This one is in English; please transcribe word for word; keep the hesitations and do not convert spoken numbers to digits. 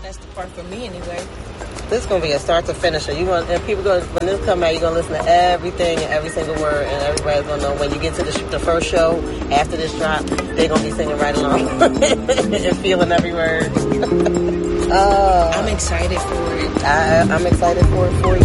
That's the part for me anyway. This is gonna be a start to finish. You want and people going when this come out, you're gonna listen to everything and every single word, and everybody's gonna know when you get to the, sh- the first show after this drop, they're gonna be singing right along and feeling every word. uh, I'm excited for it. I, I'm excited for it for you.